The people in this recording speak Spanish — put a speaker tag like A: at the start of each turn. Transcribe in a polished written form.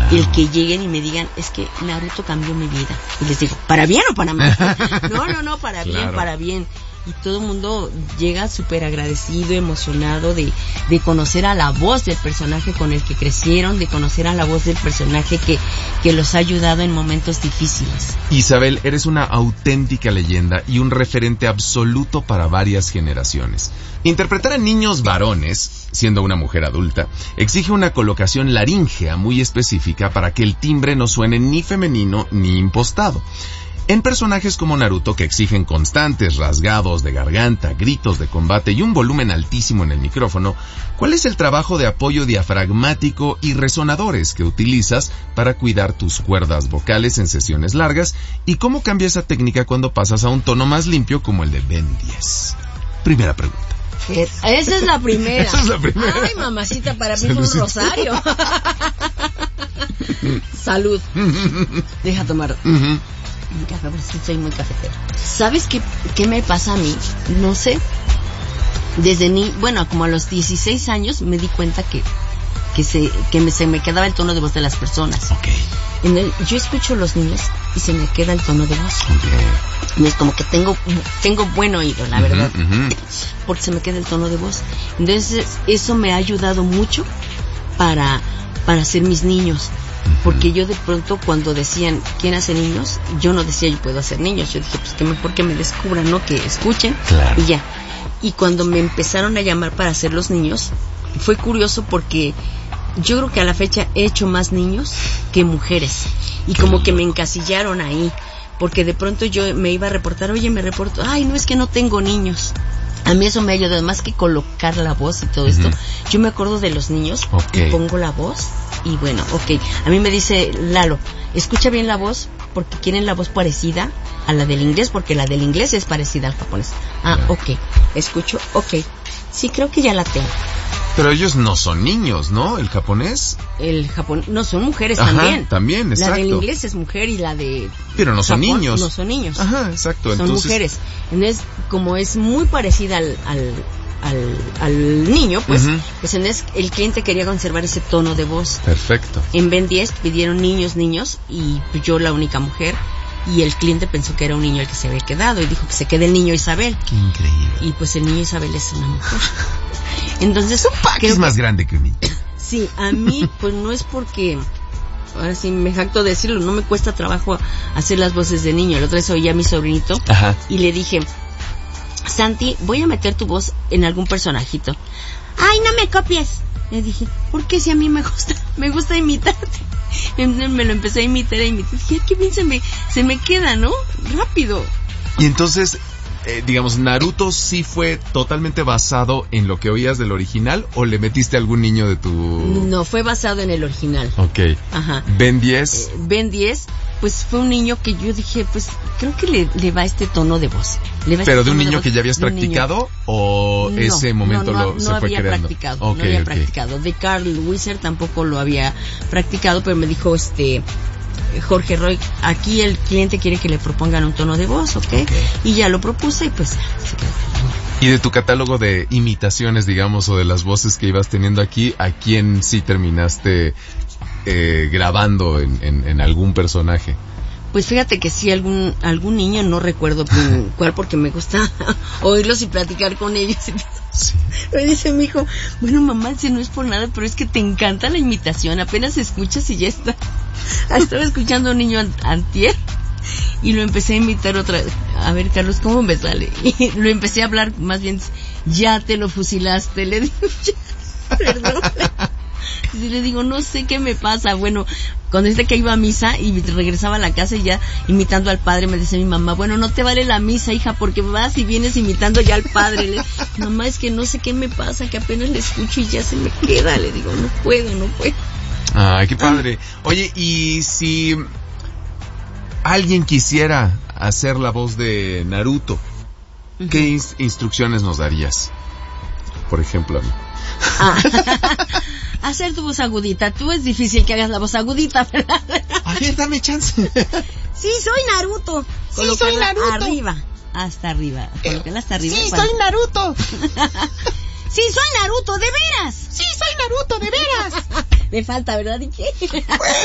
A: el que lleguen y me digan, es que Naruto cambió mi vida. Y les digo, ¿para bien o para mal? No, para
B: claro.
A: bien, para bien. Y todo el mundo llega súper agradecido, emocionado de conocer a la voz del personaje con el que crecieron, de conocer a la voz del personaje que los ha ayudado en momentos difíciles.
B: Isabel, eres una auténtica leyenda y un referente absoluto para varias generaciones. Interpretar a niños varones, siendo una mujer adulta, exige una colocación laríngea muy específica para que el timbre no suene ni femenino ni impostado. En personajes como Naruto, que exigen constantes rasgados de garganta, gritos de combate y un volumen altísimo en el micrófono, ¿cuál es el trabajo de apoyo diafragmático y resonadores que utilizas para cuidar tus cuerdas vocales en sesiones largas? ¿Y cómo cambia esa técnica cuando pasas a un tono más limpio como el de Ben 10? Primera pregunta.
A: Esa es la primera.
B: Esa es la primera.
A: Ay, mamacita, para mí fue un rosario. Salud. Deja tomar. Mi café, porque soy muy cafetera. ¿Sabes qué me pasa a mí? No sé. Como a los 16 años me di cuenta que se me quedaba el tono de voz de las personas.
B: Okay.
A: Yo escucho a los niños y se me queda el tono de voz.
B: Okay.
A: Y es como que tengo buen oído, la verdad. Porque se me queda el tono de voz. Entonces, eso me ha ayudado mucho para hacer mis niños. Porque yo de pronto cuando decían ¿quién hace niños? Yo no decía yo puedo hacer niños, yo dije pues que mejor que me descubran, ¿no? Que escuchen.
B: Claro.
A: Y ya. Y cuando me empezaron a llamar para hacer los niños, fue curioso porque yo creo que a la fecha he hecho más niños que mujeres. Y como que me encasillaron ahí, porque de pronto yo me iba a reportar, oye, me reporto, ay, no, es que no tengo niños. A mí eso me ha ayudado, más que colocar la voz y todo esto. Yo me acuerdo de los niños y pongo la voz y bueno, a mí me dice Lalo, escucha bien la voz porque quieren la voz parecida a la del inglés, porque la del inglés es parecida al japonés. Escucho, sí, creo que ya la tengo.
B: Pero ellos no son niños, ¿no? ¿El japonés?
A: No, son mujeres.
B: Ajá,
A: también.
B: También, exacto.
A: La del inglés es mujer y la de...
B: Pero no son
A: Japón,
B: niños.
A: No son niños.
B: Ajá, exacto.
A: Son mujeres. Entonces, como es muy parecida al niño, pues entonces el cliente quería conservar ese tono de voz.
B: Perfecto.
A: En Ben 10 pidieron niños, y yo la única mujer. Y el cliente pensó que era un niño el que se había quedado y dijo que se quede el niño Isabel.
B: Qué increíble.
A: Y pues el niño Isabel es una mujer. Entonces,
B: es más grande que un niño.
A: Sí, a mí pues no es porque, ahora sí me jacto de decirlo, no me cuesta trabajo hacer las voces de niño. La otra vez oí a mi sobrinito y le dije, Santi, voy a meter tu voz en algún personajito. Ay, no me copies. Le dije, ¿por qué? Si a mí me gusta imitarte. Me lo empecé a imitar. Dije, qué bien se me queda, ¿no? Rápido.
B: Y entonces, digamos, ¿Naruto sí fue totalmente basado en lo que oías del original o le metiste a algún niño de tu...?
A: No, fue basado en el original.
B: Ok.
A: Ajá.
B: Ben 10.
A: Ben 10, pues fue un niño que yo dije, pues creo que le va este tono de voz.
B: ¿Pero de un niño que ya habías practicado o
A: no,
B: ese momento se fue creando?
A: No había practicado. De Carl Whisser tampoco lo había practicado, pero me dijo Jorge Roy, aquí el cliente quiere que le propongan un tono de voz, ¿ok? Y ya lo propuse y pues se quedó.
B: Y de tu catálogo de imitaciones, digamos, o de las voces que ibas teniendo aquí, ¿a quién sí terminaste grabando en algún personaje?
A: Pues fíjate que sí, algún niño, no recuerdo cuál, porque me gusta oírlos y platicar con ellos.
B: Sí.
A: Me dice mi hijo, bueno mamá, si no es por nada, pero es que te encanta la imitación, apenas escuchas y ya está. Estaba escuchando a un niño antier y lo empecé a imitar otra vez. A ver, Carlos, ¿cómo me sale? Y lo empecé a hablar, más bien, ya te lo fusilaste, le digo, perdón. Y le digo, no sé qué me pasa. Bueno, cuando que iba a misa y regresaba a la casa y ya imitando al padre, me decía mi mamá, bueno, no te vale la misa, hija, porque vas y vienes imitando ya al padre. Mamá, es que no sé qué me pasa, que apenas le escucho y ya se me queda. Le digo, no puedo.
B: Ay, qué padre. Oye, y si alguien quisiera hacer la voz de Naruto, ¿qué instrucciones nos darías? Por ejemplo, a mí.
A: Hacer tu voz agudita. Tú es difícil que hagas la voz agudita, ¿verdad?
B: A ver, dame chance.
A: Sí, soy Naruto.
C: Sí, soy Naruto.
A: Arriba. Hasta arriba. Colócala hasta arriba.
C: Sí, soy Naruto.
A: Sí, soy Naruto, de veras.
C: Sí, soy Naruto, de veras.
A: Me falta, ¿verdad? ¿Y qué?